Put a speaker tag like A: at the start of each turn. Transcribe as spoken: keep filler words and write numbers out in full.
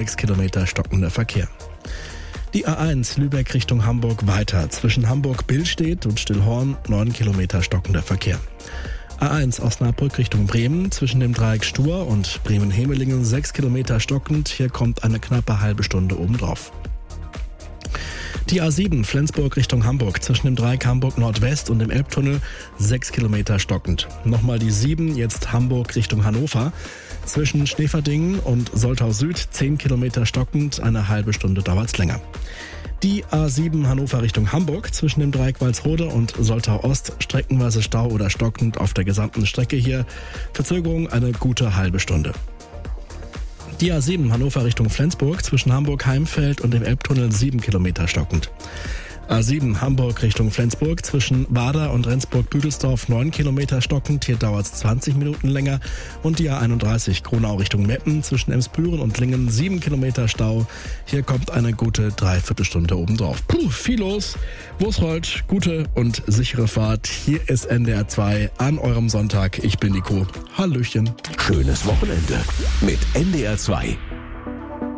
A: sechs Kilometer stockender Verkehr. Die A eins Lübeck Richtung Hamburg weiter. Zwischen Hamburg-Billstedt und Stillhorn neun Kilometer stockender Verkehr. A eins Osnabrück Richtung Bremen. Zwischen dem Dreieck Stur und Bremen-Hemelingen sechs Kilometer stockend. Hier kommt eine knappe halbe Stunde obendrauf. Die A sieben Flensburg Richtung Hamburg. Zwischen dem Dreieck Hamburg Nordwest und dem Elbtunnel sechs Kilometer stockend. Nochmal die sieben, jetzt Hamburg Richtung Hannover. Zwischen Schneeverdingen und Soltau Süd zehn Kilometer stockend, eine halbe Stunde dauert's länger. Die A sieben Hannover Richtung Hamburg, zwischen dem Dreieck Walsrode und Soltau Ost streckenweise Stau oder stockend auf der gesamten Strecke hier. Verzögerung eine gute halbe Stunde. Die A sieben Hannover Richtung Flensburg, zwischen Hamburg-Heimfeld und dem Elbtunnel sieben Kilometer stockend. A sieben Hamburg Richtung Flensburg, zwischen Wader und Rendsburg-Büdelsdorf neun Kilometer stockend, hier dauert es zwanzig Minuten länger. Und die A einunddreißig Gronau Richtung Meppen, zwischen Emsbüren und Lingen sieben Kilometer Stau, hier kommt eine gute Dreiviertelstunde obendrauf. Puh, viel los, wo es rollt, gute und sichere Fahrt. Hier ist N D R zwei an eurem Sonntag. Ich bin Nico. Hallöchen.
B: Schönes Wochenende mit N D R zwei.